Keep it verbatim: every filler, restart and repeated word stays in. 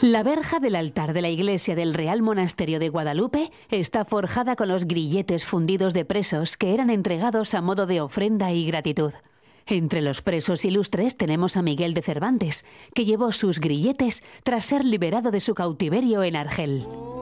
La verja del altar de la iglesia del Real Monasterio de Guadalupe está forjada con los grilletes fundidos de presos que eran entregados a modo de ofrenda y gratitud. Entre los presos ilustres tenemos a Miguel de Cervantes, que llevó sus grilletes tras ser liberado de su cautiverio en Argel.